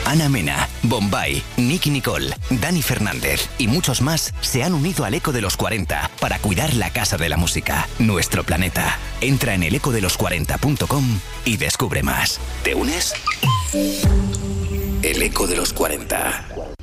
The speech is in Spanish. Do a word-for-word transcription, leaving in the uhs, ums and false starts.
Ana Mena, Bombay, Nicky Nicole, Dani Fernández y muchos más se han unido al Eco de los cuarenta para cuidar la casa de la música, nuestro planeta. Entra en el eco de los cuarenta punto com y descubre más. ¿Te unes? El Eco de los cuarenta.